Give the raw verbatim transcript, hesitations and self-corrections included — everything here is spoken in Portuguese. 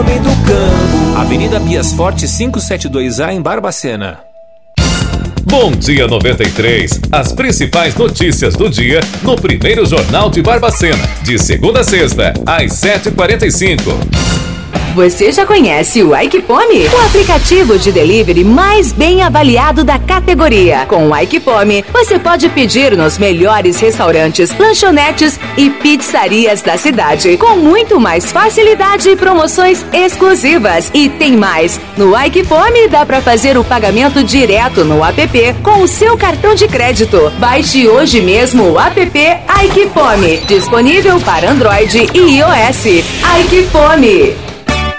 Avenida Bias Forte quinhentos e setenta e dois A, em Barbacena. Bom Dia noventa e três. As principais notícias do dia no primeiro Jornal de Barbacena, de segunda a sexta, às sete e quarenta e cinco. Você já conhece o Aikipome? O aplicativo de delivery mais bem avaliado da categoria. Com o Aikipome, você pode pedir nos melhores restaurantes, lanchonetes e pizzarias da cidade, com muito mais facilidade e promoções exclusivas. E tem mais! No Aikipome dá para fazer o pagamento direto no app com o seu cartão de crédito. Baixe hoje mesmo o app Aikipome, disponível para Android e iOS. Aikipome.